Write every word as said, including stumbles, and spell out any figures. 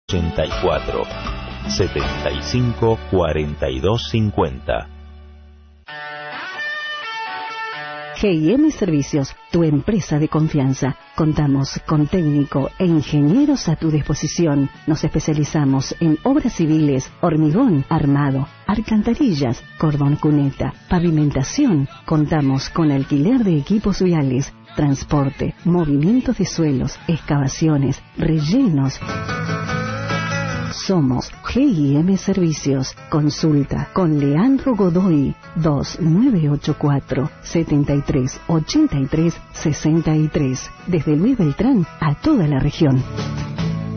ochenta y cuatro, setenta y cinco, cuarenta y dos cincuenta. G I M Servicios, tu empresa de confianza. Contamos con técnico e ingenieros a tu disposición. Nos especializamos en obras civiles, hormigón armado, alcantarillas, cordón cuneta, pavimentación. Contamos con alquiler de equipos viales, transporte, movimientos de suelos, excavaciones, rellenos. Somos G I M Servicios. Consulta con Leandro Godoy, dos nueve ocho cuatro, setenta y tres, ochenta y tres, sesenta y tres. Desde Luis Beltrán a toda la región.